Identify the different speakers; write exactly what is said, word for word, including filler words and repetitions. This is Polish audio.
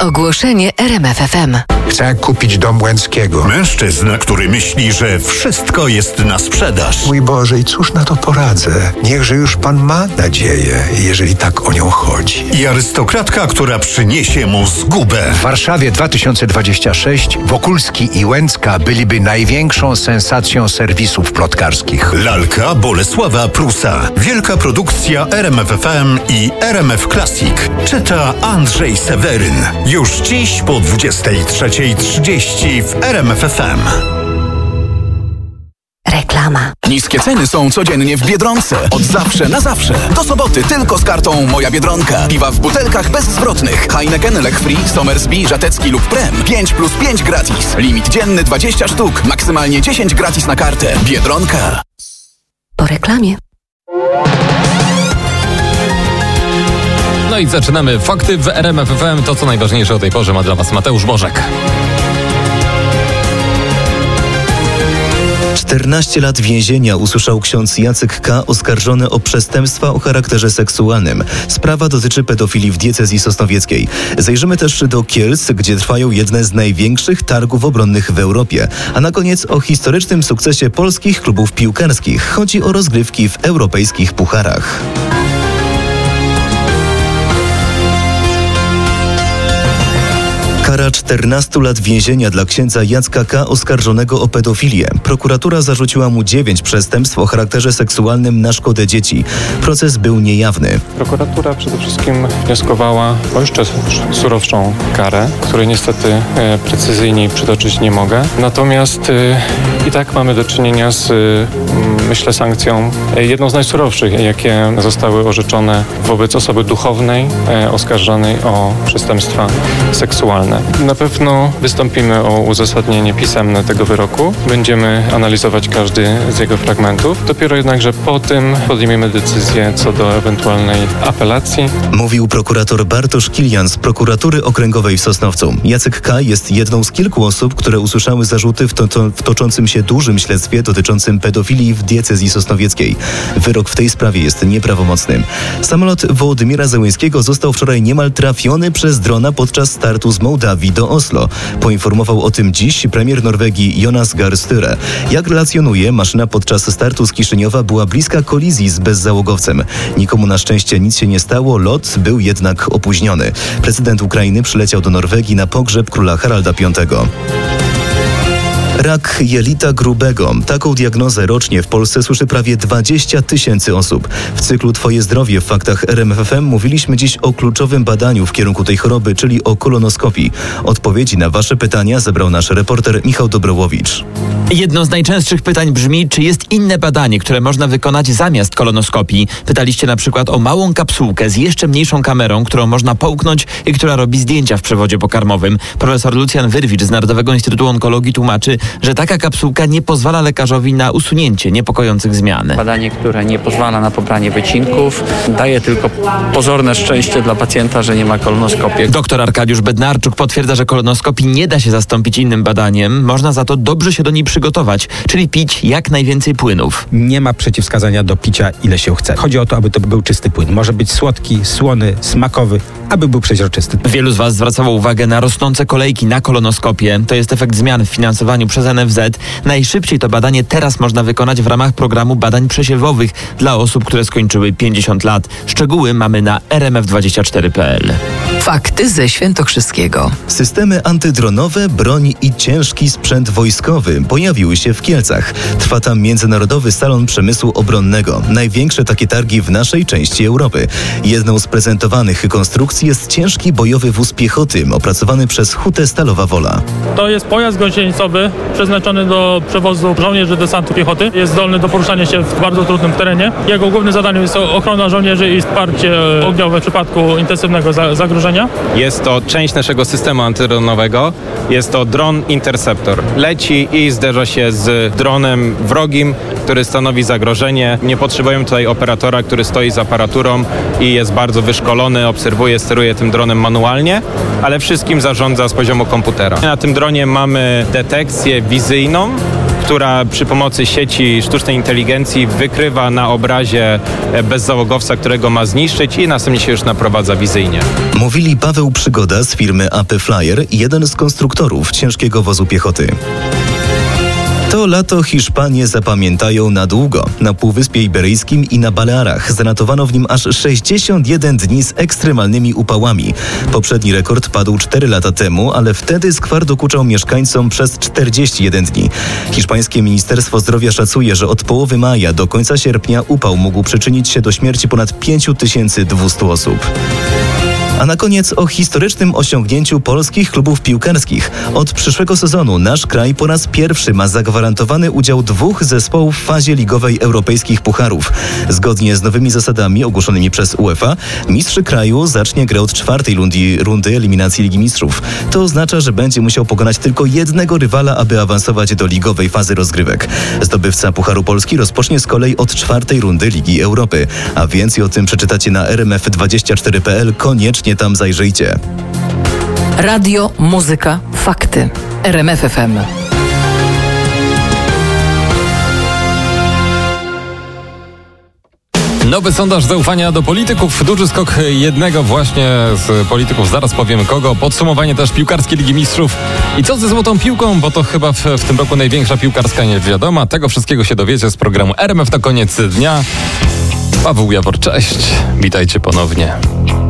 Speaker 1: Ogłoszenie R M F F M.
Speaker 2: Chcę kupić dom Łęckiego.
Speaker 3: Mężczyzna, który myśli, że wszystko jest na sprzedaż.
Speaker 2: Mój Boże, i cóż na to poradzę? Niechże już Pan ma nadzieję, jeżeli tak o nią chodzi.
Speaker 3: I arystokratka, która przyniesie mu zgubę.
Speaker 4: W Warszawie dwa tysiące dwudziesty szósty Wokulski i Łęcka byliby największą sensacją serwisów plotkarskich.
Speaker 3: Lalka Bolesława Prusa. Wielka produkcja R M F F M i R M F Classic. Czyta Andrzej Seweryn. Już dziś po dwudziestej trzeciej trzydzieści w R M F F M.
Speaker 1: Reklama.
Speaker 5: Niskie ceny są codziennie w Biedronce. Od zawsze na zawsze. Do soboty tylko z kartą Moja Biedronka. Piwa w butelkach bezzwrotnych. Heineken, Lech Free, Somersby, Żatecki lub Prem. pięć plus pięć gratis. Limit dzienny dwadzieścia sztuk. Maksymalnie dziesięć gratis na kartę. Biedronka.
Speaker 1: Po reklamie.
Speaker 6: No i zaczynamy fakty w R M F F M. To, co najważniejsze o tej porze, ma dla Was Mateusz Bożek.
Speaker 7: czternaście lat więzienia usłyszał ksiądz Jacek K., oskarżony o przestępstwa o charakterze seksualnym. Sprawa dotyczy pedofilii w diecezji sosnowieckiej. Zajrzymy też do Kielc, gdzie trwają jedne z największych targów obronnych w Europie. A na koniec o historycznym sukcesie polskich klubów piłkarskich. Chodzi o rozgrywki w europejskich pucharach. Kara czternastu lat więzienia dla księdza Jacka K., oskarżonego o pedofilię. Prokuratura zarzuciła mu dziewięć przestępstw o charakterze seksualnym na szkodę dzieci. Proces był niejawny.
Speaker 8: Prokuratura przede wszystkim wnioskowała o jeszcze surowszą karę, której niestety e, precyzyjniej przytoczyć nie mogę. Natomiast e, i tak mamy do czynienia z, e, myślę, sankcją e, jedną z najsurowszych, jakie zostały orzeczone wobec osoby duchownej e, oskarżonej o przestępstwa seksualne. Na pewno wystąpimy o uzasadnienie pisemne tego wyroku. Będziemy analizować każdy z jego fragmentów. Dopiero jednakże po tym podejmiemy decyzję co do ewentualnej apelacji.
Speaker 7: Mówił prokurator Bartosz Kilian z prokuratury okręgowej w Sosnowcu. Jacek K. jest jedną z kilku osób, które usłyszały zarzuty w, to, to, w toczącym się dużym śledztwie dotyczącym pedofilii w diecezji sosnowieckiej. Wyrok w tej sprawie jest nieprawomocny. Samolot Wołodymira Zełenskiego został wczoraj niemal trafiony przez drona podczas startu z Mołdawii do Oslo. Poinformował o tym dziś premier Norwegii Jonas Gahr Støre. Jak relacjonuje, maszyna podczas startu z Kiszyniowa była bliska kolizji z bezzałogowcem. Nikomu na szczęście nic się nie stało, lot był jednak opóźniony. Prezydent Ukrainy przyleciał do Norwegii na pogrzeb króla Haralda Piątego. Rak jelita grubego. Taką diagnozę rocznie w Polsce słyszy prawie dwadzieścia tysięcy osób. W cyklu Twoje zdrowie w faktach R M F F M mówiliśmy dziś o kluczowym badaniu w kierunku tej choroby, czyli o kolonoskopii. Odpowiedzi na Wasze pytania zebrał nasz reporter Michał Dobrołowicz.
Speaker 9: Jedno z najczęstszych pytań brzmi, czy jest inne badanie, które można wykonać zamiast kolonoskopii. Pytaliście na przykład o małą kapsułkę z jeszcze mniejszą kamerą, którą można połknąć i która robi zdjęcia w przewodzie pokarmowym. Profesor Lucjan Wyrwicz z Narodowego Instytutu Onkologii tłumaczy, że taka kapsułka nie pozwala lekarzowi na usunięcie niepokojących zmian.
Speaker 10: Badanie, które nie pozwala na pobranie wycinków, daje tylko pozorne szczęście dla pacjenta, że nie ma kolonoskopii.
Speaker 9: Doktor Arkadiusz Bednarczuk potwierdza, że kolonoskopii nie da się zastąpić innym badaniem. Można za to dobrze się do niej przygotować, czyli pić jak najwięcej płynów.
Speaker 11: Nie ma przeciwwskazania do picia ile się chce. Chodzi o to, aby to był czysty płyn. Może być słodki, słony, smakowy, aby był przeźroczysty.
Speaker 9: Wielu z Was zwracało uwagę na rosnące kolejki na kolonoskopię. To jest efekt zmian w finansowaniu przez N F Z. Najszybciej to badanie teraz można wykonać w ramach programu badań przesiewowych dla osób, które skończyły pięćdziesiąt lat. Szczegóły mamy na r m f dwadzieścia cztery kropka p l.
Speaker 1: Fakty ze Świętokrzyskiego.
Speaker 7: Systemy antydronowe, broń i ciężki sprzęt wojskowy pojawiły się w Kielcach. Trwa tam Międzynarodowy Salon Przemysłu Obronnego. Największe takie targi w naszej części Europy. Jedną z prezentowanych konstrukcji jest ciężki bojowy wóz piechoty, opracowany przez Hutę Stalowa Wola.
Speaker 12: To jest pojazd gąsienicowy przeznaczony do przewozu żołnierzy desantu piechoty. Jest zdolny do poruszania się w bardzo trudnym terenie. Jego głównym zadaniem jest ochrona żołnierzy i wsparcie ogniowe w przypadku intensywnego zagrożenia.
Speaker 13: Jest to część naszego systemu antydronowego. Jest to dron Interceptor. Leci i zderza się z dronem wrogim, który stanowi zagrożenie. Nie potrzebujemy tutaj operatora, który stoi z aparaturą i jest bardzo wyszkolony, obserwuje, steruje tym dronem manualnie, ale wszystkim zarządza z poziomu komputera. Na tym dronie mamy detekcję wizyjną, która przy pomocy sieci sztucznej inteligencji wykrywa na obrazie bezzałogowca, którego ma zniszczyć i następnie się już naprowadza wizyjnie.
Speaker 7: Mówili Paweł Przygoda z firmy A P Flyer, jeden z konstruktorów ciężkiego wozu piechoty. To lato Hiszpanie zapamiętają na długo. Na Półwyspie Iberyjskim i na Balearach zanotowano w nim aż sześćdziesiąt jeden dni z ekstremalnymi upałami. Poprzedni rekord padł cztery lata temu, ale wtedy skwar dokuczał mieszkańcom przez czterdzieści jeden dni. Hiszpańskie Ministerstwo Zdrowia szacuje, że od połowy maja do końca sierpnia upał mógł przyczynić się do śmierci ponad pięć tysięcy dwieście osób. A na koniec o historycznym osiągnięciu polskich klubów piłkarskich. Od przyszłego sezonu nasz kraj po raz pierwszy ma zagwarantowany udział dwóch zespołów w fazie ligowej europejskich pucharów. Zgodnie z nowymi zasadami ogłoszonymi przez UEFA, mistrz kraju zacznie grę od czwartej rundy, rundy eliminacji Ligi Mistrzów. To oznacza, że będzie musiał pokonać tylko jednego rywala, aby awansować do ligowej fazy rozgrywek. Zdobywca Pucharu Polski rozpocznie z kolei od czwartej rundy Ligi Europy. A więcej o tym przeczytacie na r m f dwadzieścia cztery kropka p l. Koniecznie Nie tam zajrzyjcie.
Speaker 1: Radio, muzyka, fakty. R M F F M.
Speaker 6: Nowy sondaż zaufania do polityków. Duży skok jednego właśnie z polityków. Zaraz powiemy kogo. Podsumowanie też piłkarskiej Ligi Mistrzów. I co ze złotą piłką? Bo to chyba w, w tym roku największa piłkarska niewiadoma. Tego wszystkiego się dowiecie z programu R M F na koniec dnia. Paweł Jawor, cześć. Witajcie ponownie.